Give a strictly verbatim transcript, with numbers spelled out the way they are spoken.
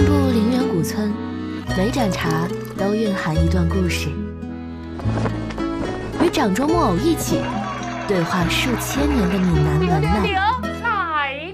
漫步陵园古村，每盏茶都蕴含一段故事。与掌中木偶一起对话数千年的闽南文林呢。